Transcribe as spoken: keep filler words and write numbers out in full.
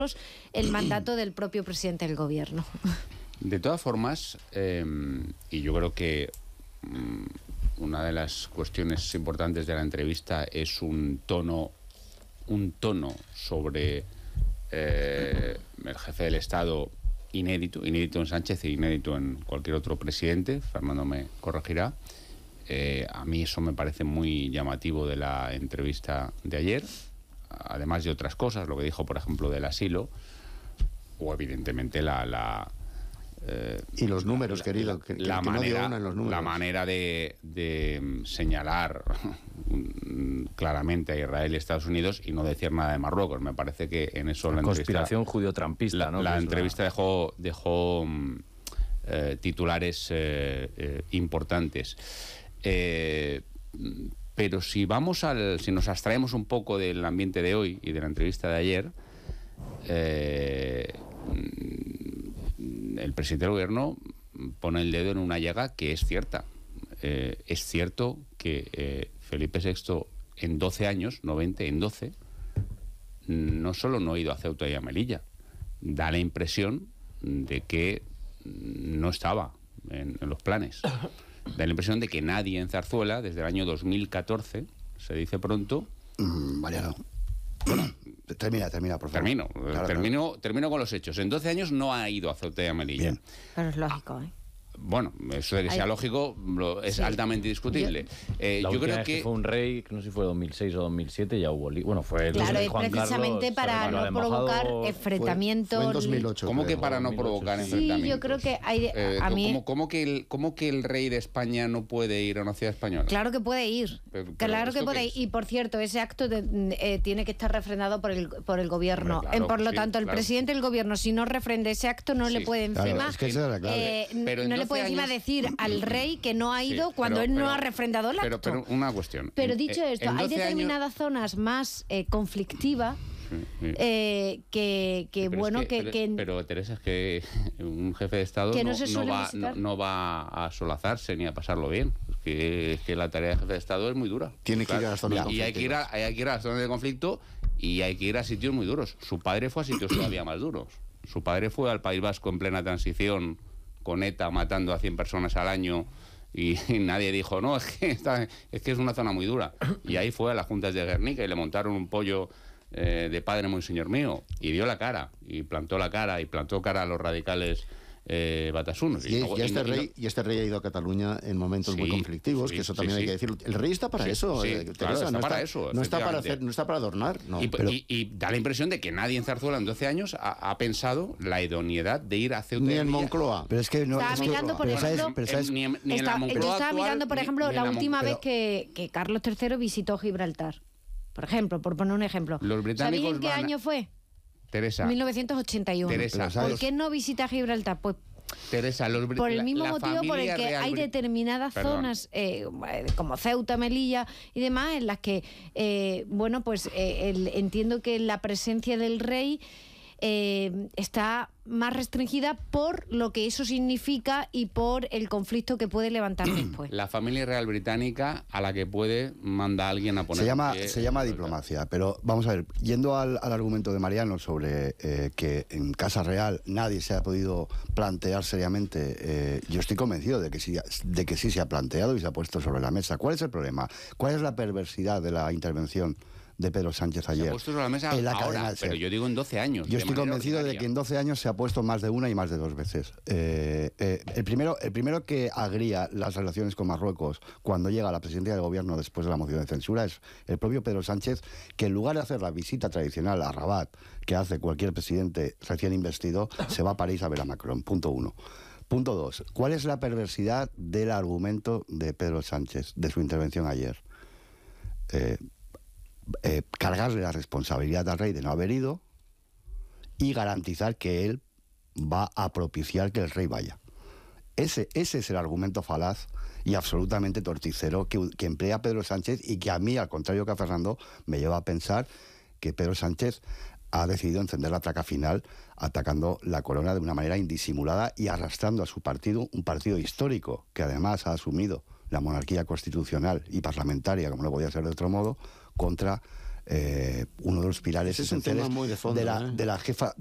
el mandato del propio presidente del gobierno. De todas formas, eh, y yo creo que um, una de las cuestiones importantes de la entrevista es un tono, un tono sobre eh, el jefe del Estado inédito, inédito en Sánchez e inédito en cualquier otro presidente. Fernando me corregirá. Eh, a mí eso me parece muy llamativo de la entrevista de ayer, además de otras cosas, lo que dijo, por ejemplo, del asilo, o evidentemente la... la eh, y los números, la, querido, que, la, que manera, no dio en los números. La manera de, de señalar claramente a Israel y Estados Unidos y no decir nada de Marruecos. Me parece que en eso... La, la conspiración judío-trampista, ¿no? La, la entrevista la... dejó... dejó eh, titulares eh, eh, importantes. Eh, pero si vamos al, si nos abstraemos un poco del ambiente de hoy y de la entrevista de ayer, eh, el presidente del gobierno pone el dedo en una llaga que es cierta. Eh, es cierto que eh, Felipe sexto en doce años, no veinte, en doce, no solo no ha ido a Ceuta y a Melilla, da la impresión de que no estaba en, en los planes. Da la impresión de que nadie en Zarzuela, desde el año dos mil catorce, se dice pronto... Mm, Mariano, bueno, termina, termina, por favor. Termino, claro, termino, claro. termino con los hechos. En doce años no ha ido a Ceuta y a Melilla. Bien. Pero es lógico, ¿eh? Bueno, eso de que sea Hay... lógico lo, es sí. altamente discutible. Yo, eh, la yo creo vez que... que fue un rey, no sé si fue dos mil seis o dos mil siete, ya hubo... Bueno, fue el claro, rey es Juan precisamente Carlos, para no provocar enfrentamientos... Fue, fue en dos mil ocho. ¿Cómo creo. que para no provocar sí, enfrentamientos? Sí, yo creo que hay... Eh, a mí... ¿cómo, cómo, que el, ¿Cómo que el rey de España no puede ir a una ciudad española? Claro que puede ir. Pero, pero claro que puede ir. Y, por cierto, ese acto de, eh, tiene que estar refrendado por el, por el gobierno. Hombre, claro, eh, por lo sí, tanto, el claro. presidente del gobierno, si no refrende ese acto, no sí. le puede encima... Claro, es que esa es la clave. Eh, no le puede encima años... decir al rey que no ha ido sí, cuando pero, él no pero, ha refrendado el acto. Pero, pero una cuestión. Pero en, dicho esto, hay determinadas años... zonas más eh, conflictivas sí, sí. Eh, que, que sí, bueno, es que, que, pero, que... Pero, Teresa, es que un jefe de Estado no, no, no, no, va, no, no va a solazarse ni a pasarlo bien. Es que, es que la tarea de jefe de Estado es muy dura. Tiene que claro. ir a las zonas de conflicto. Y hay que ir a, hay que ir a las zonas de conflicto y hay que ir a sitios muy duros. Su padre fue a sitios todavía más duros. Su padre fue al País Vasco en plena transición, con ETA matando a cien personas al año... Y, y nadie dijo, no, es que, está, es que es una zona muy dura. Y ahí fue a las juntas de Guernica y le montaron un pollo eh, de padre muy señor mío. Y dio la cara, y plantó la cara, y plantó cara a los radicales eh, batasunos. Y, y, y, este y, rey, y este rey ha ido a Cataluña en momentos sí, muy conflictivos, sí, que eso también sí, hay que decirlo. El rey está para sí, eso, sí, eh, claro, Teresa, está no, para está, eso, no, está para hacer, no está para adornar. No, y, pero... y, y da la impresión de que nadie en Zarzuela en doce años ha, ha pensado la idoneidad de ir a Ceuta. Ni en Moncloa. Pero es que no, Estaba es mirando, por ejemplo, ni en, ni en la Moncloa yo estaba actual, mirando, por ejemplo, ni, la ni última la vez que, que Carlos tercero visitó Gibraltar. Por ejemplo, por poner un ejemplo. Los británicos ¿Sabéis en qué van a... año fue? Teresa. mil novecientos ochenta y uno. Teresa, ¿Por qué no visita Gibraltar? Pues Teresa, los, por el mismo la, la motivo por el que Real... hay determinadas Perdón. zonas eh, como Ceuta, Melilla y demás en las que eh, bueno pues eh, el, entiendo que la presencia del rey eh, está más restringida por lo que eso significa y por el conflicto que puede levantar después. La familia real británica a la que puede manda a alguien a poner... Se llama, se llama diplomacia, pero vamos a ver, yendo al, al argumento de Mariano sobre eh, que en Casa Real nadie se ha podido plantear seriamente, eh, yo estoy convencido de que, sí, de que sí se ha planteado y se ha puesto sobre la mesa. ¿Cuál es el problema? ¿Cuál es la perversidad de la intervención de Pedro Sánchez ayer? Se ha puesto sobre la mesa en la ahora, pero yo digo en doce años. Yo estoy convencido ordinaria. de que en doce años se ha puesto más de una y más de dos veces. Eh, eh, el, primero, el primero que agría las relaciones con Marruecos cuando llega a la presidencia del gobierno después de la moción de censura es el propio Pedro Sánchez, que en lugar de hacer la visita tradicional a Rabat que hace cualquier presidente recién investido, se va a París a ver a Macron. Punto uno. Punto dos. ¿Cuál es la perversidad del argumento de Pedro Sánchez, de su intervención ayer? Eh... Eh, cargarle la responsabilidad al rey de no haber ido y garantizar que él va a propiciar que el rey vaya. Ese, ese es el argumento falaz y absolutamente torticero que, que emplea Pedro Sánchez y que a mí, al contrario que a Fernando, me lleva a pensar que Pedro Sánchez ha decidido encender la placa final atacando la corona de una manera indisimulada y arrastrando a su partido, un partido histórico que además ha asumido la monarquía constitucional y parlamentaria, como no podía ser de otro modo, contra eh, uno de los pilares Ese es un tema esenciales muy de fondo, de, la, ¿eh? de la jefa